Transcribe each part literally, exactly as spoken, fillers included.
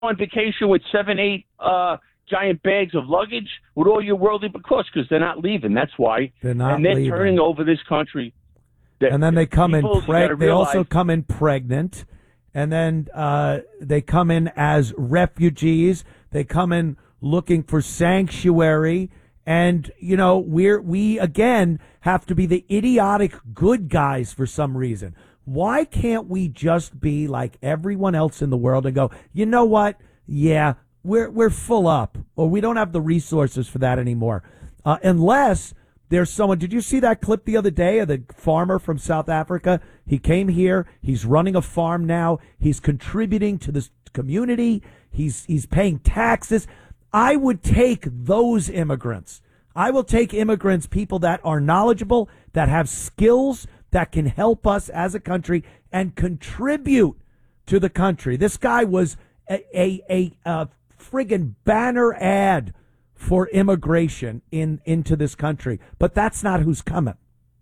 on vacation with seven, eight uh, giant bags of luggage with all your worldly because because they're not leaving. That's why. They're not and they're leaving. turning over this country. They're, and then they come people, in preg- They realize, also come in pregnant, and then uh, they come in as refugees. They come in looking for sanctuary. And, you know, we're, we again have to be the idiotic good guys for some reason. Why can't we just be like everyone else in the world and go, you know what? Yeah, we're, we're full up, or we don't have the resources for that anymore. Uh, unless there's someone, did you see that clip the other day of the farmer from South Africa? He came here. He's running a farm now. He's contributing to this community. He's, he's paying taxes. I would take those immigrants. I will take immigrants, people that are knowledgeable, that have skills, that can help us as a country and contribute to the country. This guy was a, a, a, a friggin' banner ad for immigration in into this country. But that's not who's coming.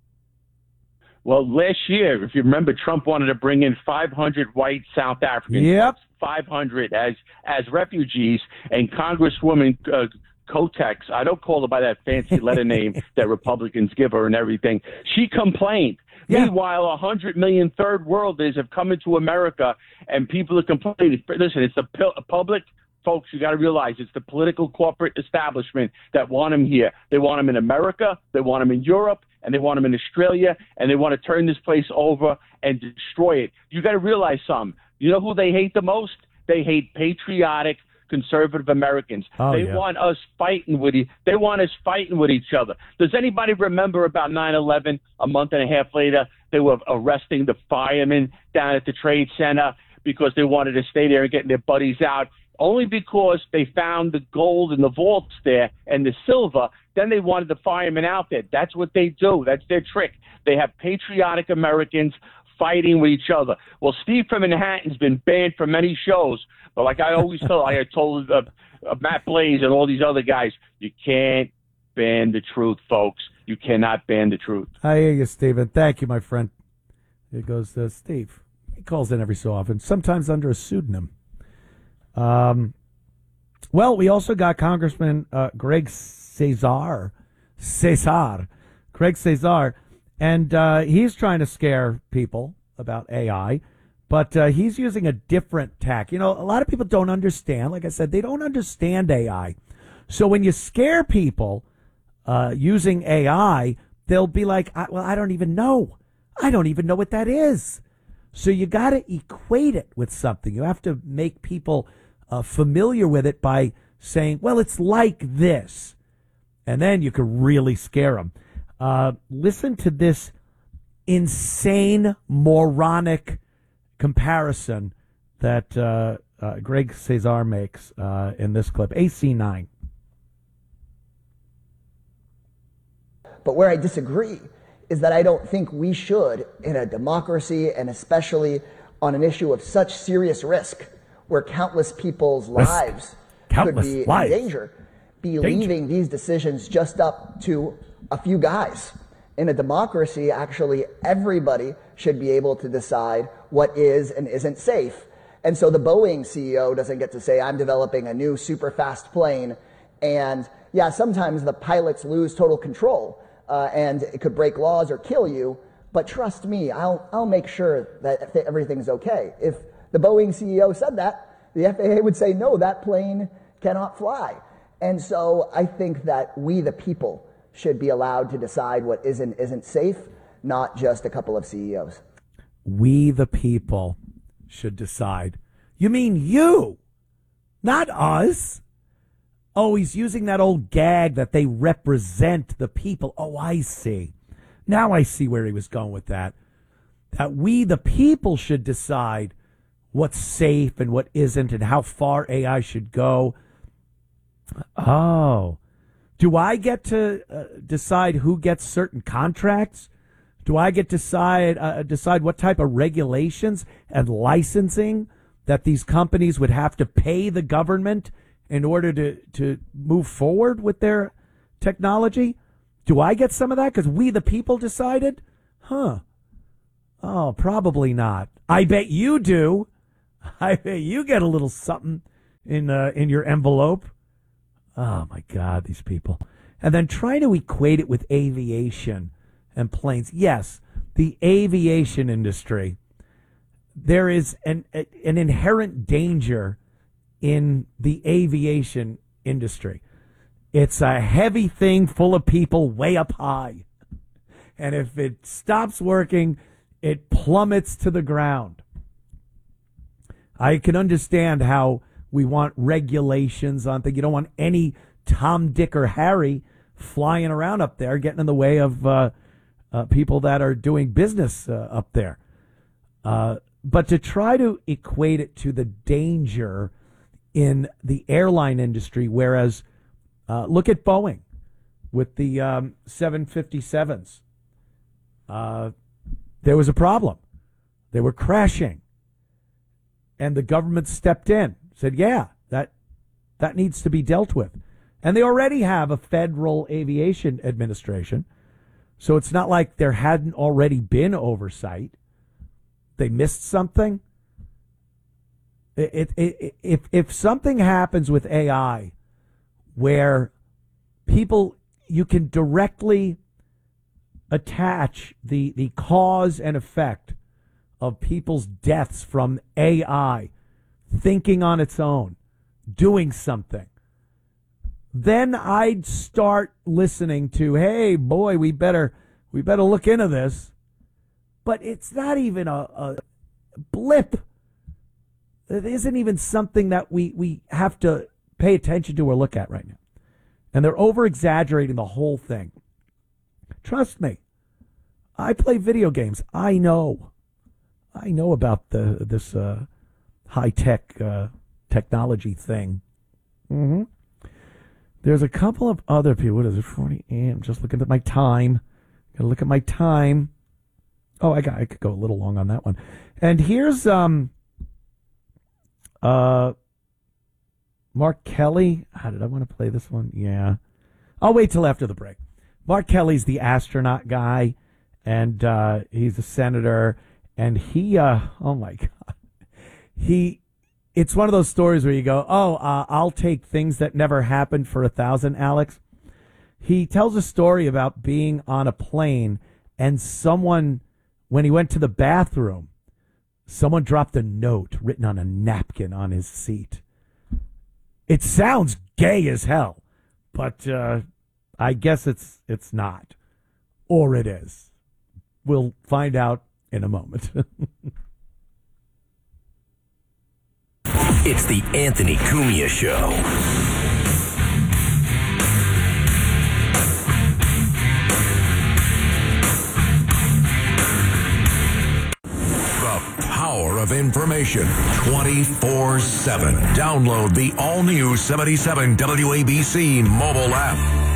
Well, last year, if you remember, Trump wanted to bring in five hundred white South Africans. Yep. five hundred as as refugees, and Congresswoman uh, Kotex, I don't call her by that fancy letter name that Republicans give her and everything. She complained. Yeah. Meanwhile, one hundred million third worlders have come into America, and people are complaining. Listen, it's the public. Folks, you got to realize it's the political corporate establishment that want them here. They want them in America, they want them in Europe, and they want them in Australia, and they want to turn this place over and destroy it. You got to realize something. You know who they hate the most? They hate patriotic, conservative Americans. Oh, they yeah. want us fighting with e- They want us fighting with each other. Does anybody remember about nine eleven? A month and a half later, they were arresting the firemen down at the Trade Center because they wanted to stay there and get their buddies out. Only because they found the gold in the vaults there and the silver, then they wanted the firemen out there. That's what they do. That's their trick. They have patriotic Americans fighting with each other. Well, Steve from Manhattan's been banned from many shows, but like I always tell, like I told uh, uh, Matt Blaze and all these other guys, you can't ban the truth, folks. You cannot ban the truth. I hear you, Stephen. Thank you, my friend. Here goes uh, Steve. He calls in every so often, sometimes under a pseudonym. Um, well, we also got Congressman uh, Greg Cesar, Cesar, Greg Cesar, and uh, he's trying to scare people about A I, but uh, he's using a different tack. You know, a lot of people don't understand. Like I said, they don't understand A I. So when you scare people uh, using A I, they'll be like, I, well, I don't even know. I don't even know what that is. So you got to equate it with something. You have to make people uh, familiar with it by saying, well, it's like this. And then you can really scare them. Uh, listen to this insane, moronic comparison that uh, uh, Greg Cesar makes uh, in this clip. A C nine. But where I disagree is that I don't think we should, in a democracy and especially on an issue of such serious risk, where countless people's risk. lives countless could be lives. in danger, be danger. leaving these decisions just up to a few guys. In a democracy, actually, everybody should be able to decide what is and isn't safe. And so the Boeing C E O doesn't get to say, I'm developing a new super fast plane. And yeah, sometimes the pilots lose total control. Uh, and it could break laws or kill you, but trust me, I'll I'll make sure that everything's okay. If the Boeing C E O said that, the F A A would say, no, that plane cannot fly. And so I think that we, the people, should be allowed to decide what is and isn't safe, not just a couple of C E Os. We, the people, should decide. You mean you, not us. Oh, he's using that old gag that they represent the people. Oh, I see. Now I see where he was going with that. That we, the people, should decide what's safe and what isn't and how far A I should go. Oh. Do I get to uh, decide who gets certain contracts? Do I get to decide, uh, decide what type of regulations and licensing that these companies would have to pay the government in order to, to move forward with their technology? Do I get some of that because we, the people, decided? Huh. Oh, probably not. I bet you do. I bet you get a little something in uh, in your envelope. Oh my God, these people. And then try to equate it with aviation and planes. Yes, the aviation industry. There is an an inherent danger in the aviation industry. It's a heavy thing full of people way up high. And if it stops working, it plummets to the ground. I can understand how we want regulations on things. You don't want any Tom, Dick, or Harry flying around up there, getting in the way of uh, uh, people that are doing business uh, up there. Uh, but to try to equate it to the danger in the airline industry, whereas uh, look at Boeing with the um, seven fifty-sevens. Uh, there was a problem. They were crashing. And the government stepped in, said, yeah, that that needs to be dealt with. And they already have a Federal Aviation Administration. So it's not like there hadn't already been oversight. They missed something. It, it, it, if, if something happens with A I where people, you can directly attach the, the cause and effect of people's deaths from A I thinking on its own, doing something, then I'd start listening to, hey, boy, we better we better look into this. But it's not even a, a blip. It isn't even something that we, we have to pay attention to or look at right now. And they're over-exaggerating the whole thing. Trust me. I play video games. I know. I know about the this uh, high-tech uh, technology thing. Mm-hmm. There's a couple of other people. What is it? forty I'm just looking at my time. Got to look at my time. Oh, I got. I could go a little long on that one. And here's um, uh, Mark Kelly. How did I want to play this one? Yeah, I'll wait till after the break. Mark Kelly's the astronaut guy, and uh, he's a senator. And he, uh, oh my God, he. It's one of those stories where you go, oh, uh, I'll take things that never happened for a thousand, Alex. He tells a story about being on a plane and someone, when he went to the bathroom, someone dropped a note written on a napkin on his seat. It sounds gay as hell, but uh, I guess it's it's not. Or it is. We'll find out in a moment. It's the Anthony Cumia Show. The power of information twenty-four seven. Download the all-new seventy-seven W A B C mobile app.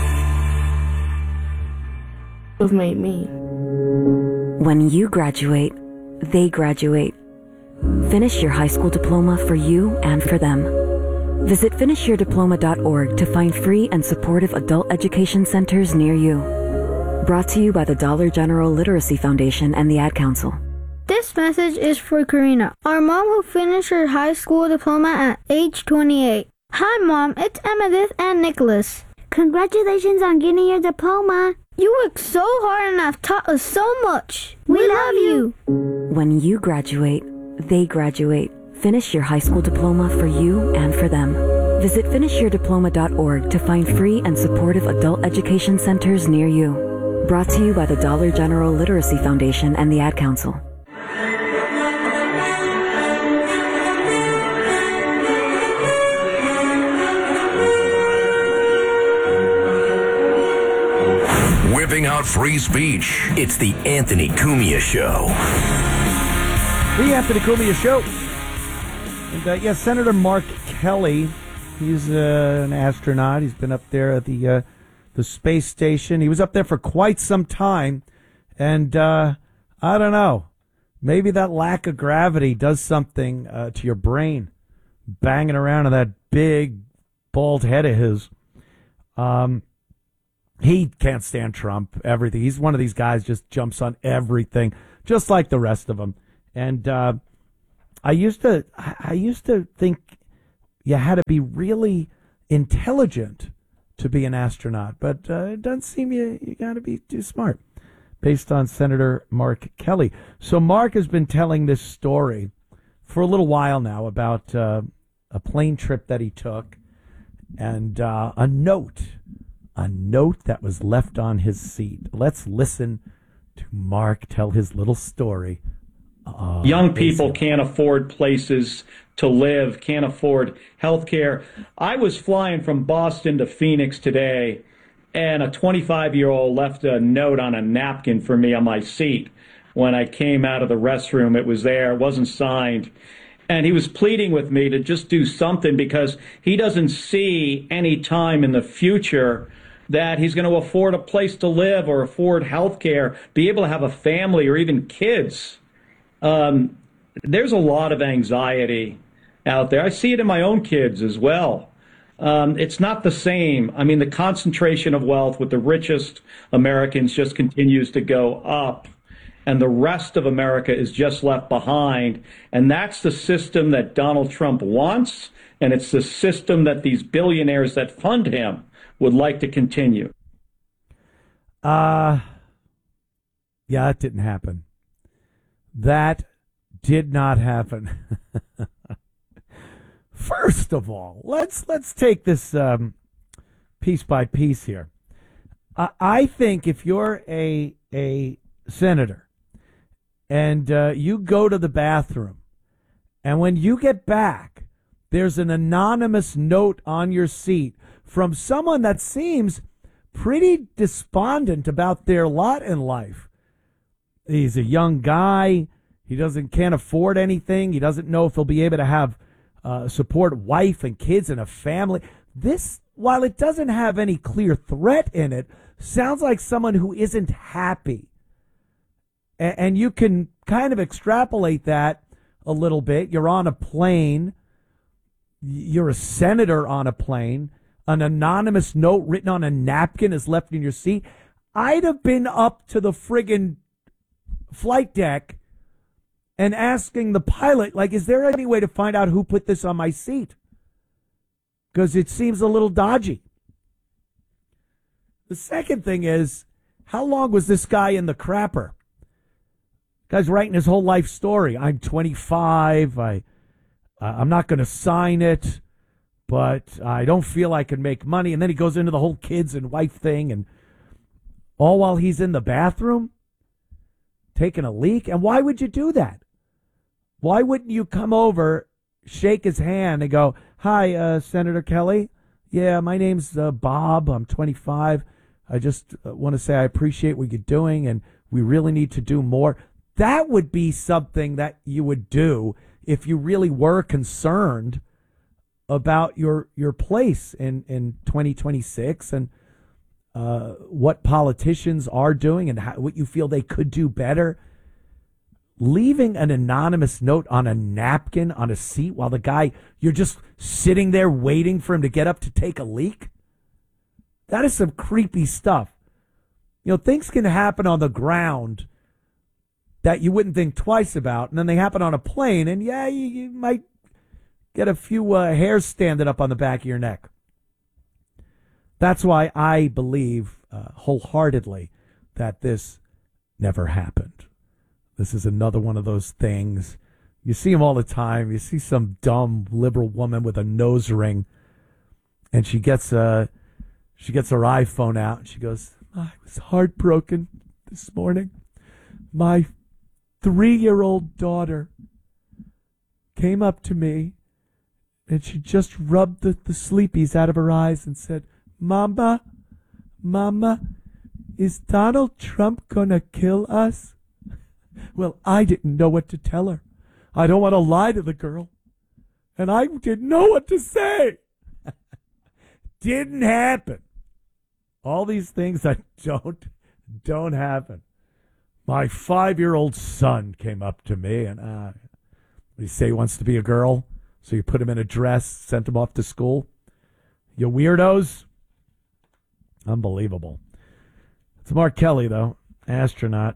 Have made me. When you graduate, they graduate. Finish your high school diploma for you and for them. Visit finish your diploma dot org to find free and supportive adult education centers near you. Brought to you by the Dollar General Literacy Foundation and the Ad Council. This message is for Karina, our mom who finished her high school diploma at age twenty-eight. Hi, Mom. It's Emmettith and Nicholas. Congratulations on getting your diploma. You worked so hard and have taught us so much. We, we love you. When you graduate, they graduate. Finish your high school diploma for you and for them. Visit finish your diploma dot org to find free and supportive adult education centers near you. Brought to you by the Dollar General Literacy Foundation and the Ad Council. Whipping out free speech. It's the Anthony Cumia Show. The Anthony Cumia Show. And, uh, yeah, Senator Mark Kelly, he's uh, an astronaut. He's been up there at the uh, the space station. He was up there for quite some time. And uh, I don't know, maybe that lack of gravity does something uh, to your brain, banging around in that big, bald head of his. Um, he can't stand Trump, everything. He's one of these guys just jumps on everything, just like the rest of them. And uh, I used to, I used to think you had to be really intelligent to be an astronaut, but uh, it doesn't seem you, you got to be too smart, based on Senator Mark Kelly. So Mark has been telling this story for a little while now about uh, a plane trip that he took and uh, a note, a note that was left on his seat. Let's listen to Mark tell his little story. Uh, Young people can't afford places to live, can't afford health care. I was flying from Boston to Phoenix today, and a twenty-five-year-old left a note on a napkin for me on my seat. When I came out of the restroom, it was there. It wasn't signed. And he was pleading with me to just do something because he doesn't see any time in the future that he's going to afford a place to live or afford health care, be able to have a family or even kids. Um, there's a lot of anxiety out there. I see it in my own kids as well. Um, it's not the same. I mean, the concentration of wealth with the richest Americans just continues to go up, and the rest of America is just left behind. And that's the system that Donald Trump wants, and it's the system that these billionaires that fund him would like to continue. Uh, yeah, it didn't happen. That did not happen. First of all, let's let's take this um, piece by piece here. I, I think if you're a a senator and uh, you go to the bathroom, and when you get back, there's an anonymous note on your seat from someone that seems pretty despondent about their lot in life. He's a young guy. He doesn't can't afford anything. He doesn't know if he'll be able to have uh, support wife and kids and a family. This, while it doesn't have any clear threat in it, sounds like someone who isn't happy. A- and you can kind of extrapolate that a little bit. You're on a plane. You're a senator on a plane. An anonymous note written on a napkin is left in your seat. I'd have been up to the friggin' flight deck and asking the pilot, like, is there any way to find out who put this on my seat? Because it seems a little dodgy. The second thing is, how long was this guy in the crapper? Guy's writing his whole life story. I'm twenty-five. I, uh, I'm not going to sign it, but I don't feel I can make money. And then he goes into the whole kids and wife thing, and all while he's in the bathroom taking a leak. And why would you do that? Why wouldn't you come over, shake his hand, and go, hi, uh, Senator Kelly. Yeah, my name's uh, Bob. I'm twenty-five. I just uh, want to say I appreciate what you're doing, and we really need to do more. That would be something that you would do if you really were concerned about your your place in, in twenty twenty-six and uh, what politicians are doing and how, what you feel they could do better. Leaving an anonymous note on a napkin on a seat while the guy, you're just sitting there waiting for him to get up to take a leak. That is some creepy stuff. You know, things can happen on the ground that you wouldn't think twice about, and then they happen on a plane, and yeah, you, you might get a few uh, hairs standing up on the back of your neck. That's why I believe uh, wholeheartedly that this never happened. This is another one of those things. You see them all the time. You see some dumb liberal woman with a nose ring, and she gets a, she gets her iPhone out, and she goes, I was heartbroken this morning. My three-year-old daughter came up to me, and she just rubbed the, the sleepies out of her eyes and said, Mama, Mama, is Donald Trump gonna kill us? Well, I didn't know what to tell her. I don't want to lie to the girl. And I didn't know what to say. Didn't happen. All these things that don't, don't happen. My five-year-old son came up to me and, uh, he say he wants to be a girl. So you put him in a dress, sent him off to school. You weirdos. Unbelievable. It's Mark Kelly, though. Astronaut.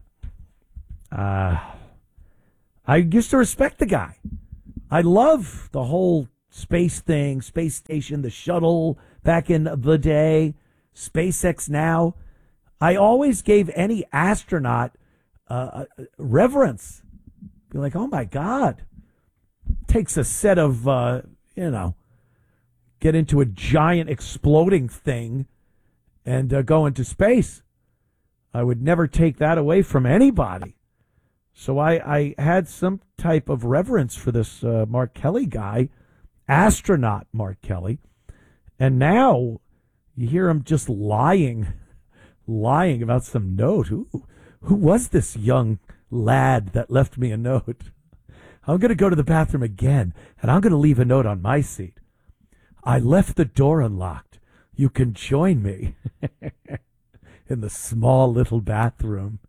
Uh, I used to respect the guy. I love the whole space thing, space station, the shuttle back in the day, SpaceX now. I always gave any astronaut uh, reverence. Be like, oh my God. Takes a set of, uh, you know, get into a giant exploding thing and uh, go into space. I would never take that away from anybody. So I, I had some type of reverence for this uh, Mark Kelly guy, astronaut Mark Kelly. And now you hear him just lying, lying about some note. Who, who was this young lad that left me a note? I'm going to go to the bathroom again, and I'm going to leave a note on my seat. I left the door unlocked. You can join me in the small little bathroom.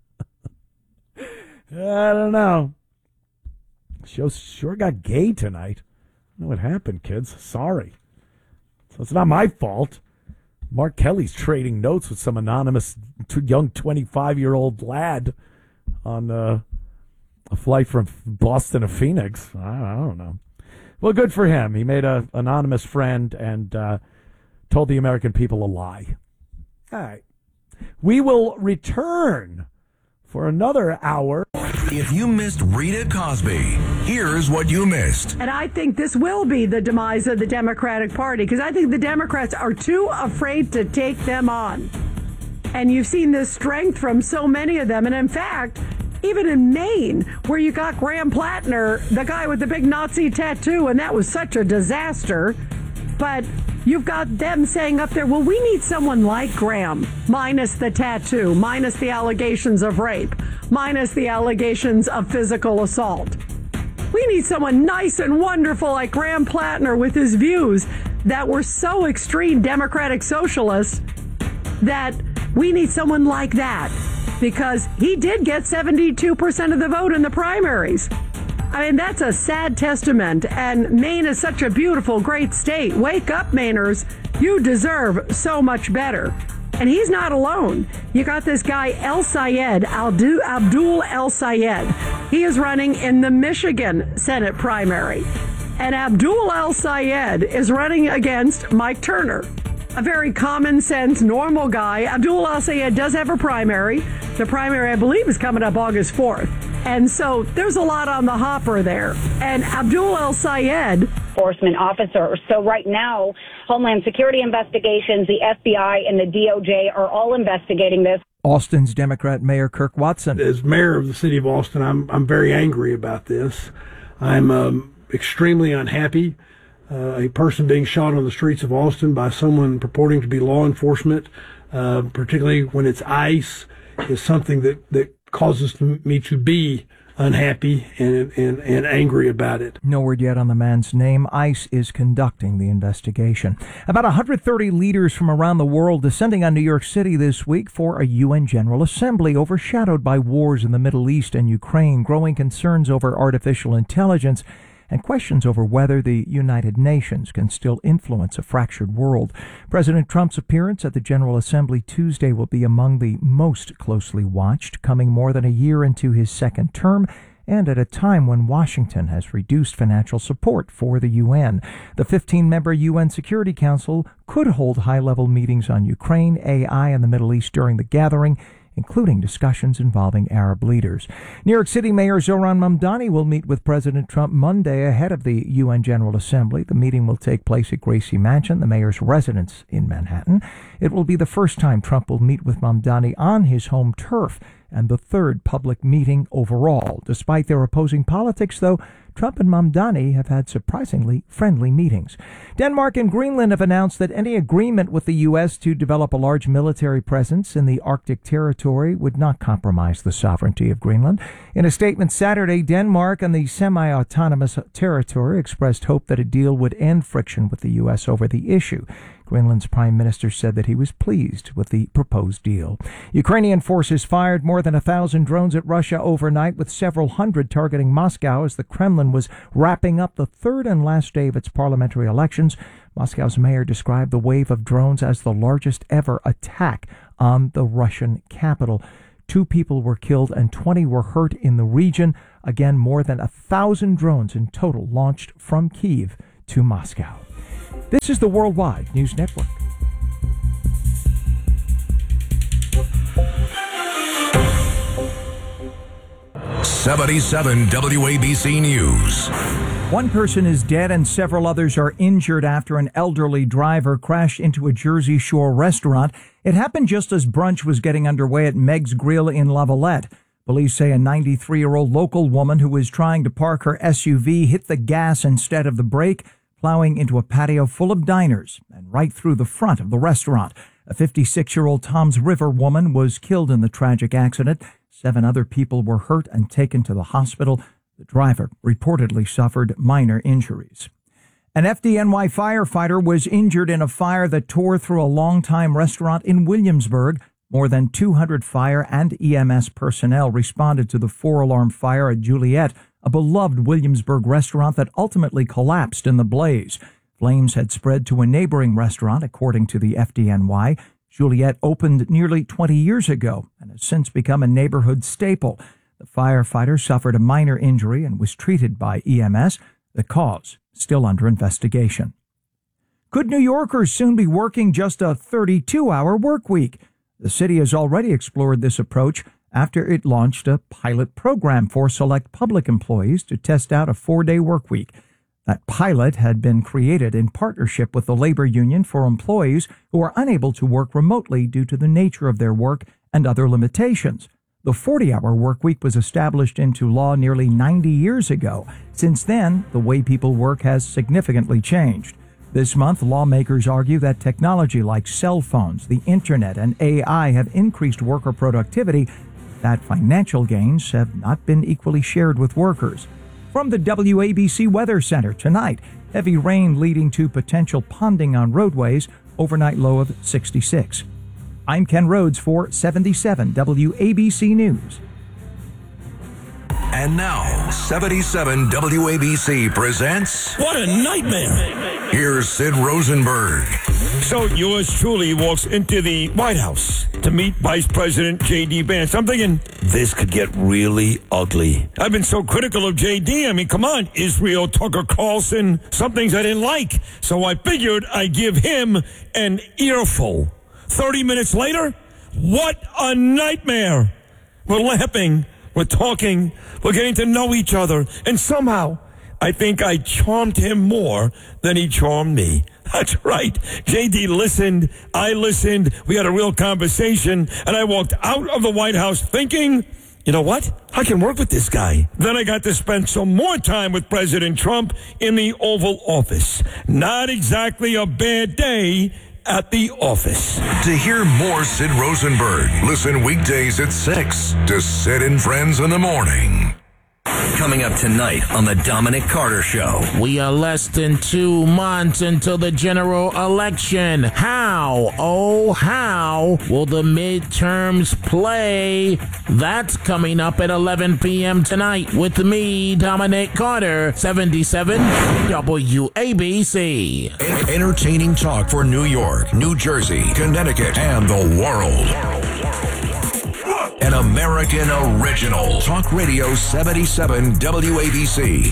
I don't know. Show sure got gay tonight. I don't know what happened, kids. Sorry. So it's not my fault. Mark Kelly's trading notes with some anonymous t- young twenty-five-year-old lad on uh, a flight from Boston to Phoenix. I, I don't know. Well, good for him. He made an anonymous friend and uh, told the American people a lie. All right. We will return for another hour. If you missed Rita Cosby, here's what you missed. And I think this will be the demise of the Democratic Party, because I think the Democrats are too afraid to take them on. And you've seen this strength from so many of them. And in fact, even in Maine, where you got Graham Plattner, the guy with the big Nazi tattoo, and that was such a disaster. But you've got them saying up there, well, we need someone like Graham, minus the tattoo, minus the allegations of rape, minus the allegations of physical assault. We need someone nice and wonderful like Graham Plattner with his views that were so extreme Democratic socialists that we need someone like that, because he did get seventy-two percent of the vote in the primaries. I mean, that's a sad testament, and Maine is such a beautiful, great state. Wake up, Mainers. You deserve so much better. And he's not alone. You got this guy, El Sayed, Abdul El Sayed. He is running in the Michigan Senate primary. And Abdul El Sayed is running against Mike Turner, a very common sense, normal guy. Abdul El Sayed does have a primary. The primary, I believe, is coming up August fourth. And so there's a lot on the hopper there. And Abdul El Sayed, enforcement officer. So right now, Homeland Security investigations, the F B I and the D O J are all investigating this. Austin's Democrat Mayor Kirk Watson. As mayor of the city of Austin, I'm I'm very angry about this. I'm um, extremely unhappy. Uh, a person being shot on the streets of Austin by someone purporting to be law enforcement, uh, particularly when it's ICE, is something that, that causes me to be unhappy and, and, and angry about it. No word yet on the man's name. ICE is conducting the investigation. About one hundred thirty leaders from around the world descending on New York City this week for a U N General Assembly, overshadowed by wars in the Middle East and Ukraine, growing concerns over artificial intelligence, and questions over whether the United Nations can still influence a fractured world. President Trump's appearance at the General Assembly Tuesday will be among the most closely watched, coming more than a year into his second term and at a time when Washington has reduced financial support for the U N. The fifteen-member U N Security Council could hold high-level meetings on Ukraine, A I, and the Middle East during the gathering, including discussions involving Arab leaders. New York City Mayor Zohran Mamdani will meet with President Trump Monday ahead of the U N General Assembly. The meeting will take place at Gracie Mansion, the mayor's residence in Manhattan. It will be the first time Trump will meet with Mamdani on his home turf, and the third public meeting overall. Despite their opposing politics, though, Trump and Mamdani have had surprisingly friendly meetings. Denmark and Greenland have announced that any agreement with the U S to develop a large military presence in the Arctic territory would not compromise the sovereignty of Greenland. In a statement Saturday, Denmark and the semi-autonomous territory expressed hope that a deal would end friction with the U S over the issue. Greenland's prime minister said that he was pleased with the proposed deal. Ukrainian forces fired more than a thousand drones at Russia overnight, with several hundred targeting Moscow as the Kremlin was wrapping up the third and last day of its parliamentary elections. Moscow's mayor described the wave of drones as the largest ever attack on the Russian capital. Two people were killed and twenty were hurt in the region. Again, more than a thousand drones in total launched from Kyiv to Moscow. This is the Worldwide News Network. seventy-seven W A B C News. One person is dead and several others are injured after an elderly driver crashed into a Jersey Shore restaurant. It happened just as brunch was getting underway at Meg's Grill in Lavalette. Police say a ninety-three-year-old local woman who was trying to park her S U V hit the gas instead of the brake, plowing into a patio full of diners and right through the front of the restaurant. A fifty-six-year-old Toms River woman was killed in the tragic accident. Seven other people were hurt and taken to the hospital. The driver reportedly suffered minor injuries. An F D N Y firefighter was injured in a fire that tore through a longtime restaurant in Williamsburg. More than two hundred fire and E M S personnel responded to the four-alarm fire at Juliet, a beloved Williamsburg restaurant that ultimately collapsed in the blaze. Flames had spread to a neighboring restaurant, according to the F D N Y. Juliet opened nearly twenty years ago and has since become a neighborhood staple. The firefighter suffered a minor injury and was treated by E M S. The cause still under investigation. Could New Yorkers soon be working just a thirty-two hour work week? The city has already explored this approach after it launched a pilot program for select public employees to test out a four-day work week. That pilot had been created in partnership with the labor union for employees who are unable to work remotely due to the nature of their work and other limitations. The forty-hour work week was established into law nearly ninety years ago. Since then, the way people work has significantly changed. This month, lawmakers argue that technology like cell phones, the internet, and A I have increased worker productivity, that financial gains have not been equally shared with workers. From the W A B C Weather Center tonight, heavy rain leading to potential ponding on roadways, overnight low of sixty-six. I'm Ken Rhodes for seventy-seven W A B C News. And now, seventy-seven W A B C presents... What a nightmare! Here's Sid Rosenberg. So yours truly walks into the White House to meet Vice President J D. Vance. I'm thinking, this could get really ugly. I've been so critical of J D. I mean, come on, Israel Tucker Carlson, some things I didn't like. So I figured I'd give him an earful. Thirty minutes later, what a nightmare. We're laughing, we're talking, we're getting to know each other, and somehow I think I charmed him more than he charmed me. That's right. J D listened, I listened, we had a real conversation, and I walked out of the White House thinking, you know what? I can work with this guy. Then I got to spend some more time with President Trump in the Oval Office. Not exactly a bad day at the office. To hear more Sid Rosenberg, listen weekdays at six to Sid and Friends in the Morning. Coming up tonight on the Dominic Carter Show. We are less than two months until the general election. How, oh how, will the midterms play? That's coming up at eleven p.m. tonight with me, Dominic Carter, seventy-seven W A B C. Entertaining talk for New York, New Jersey, Connecticut, and the world. An American original. Talk Radio seventy-seven W A B C.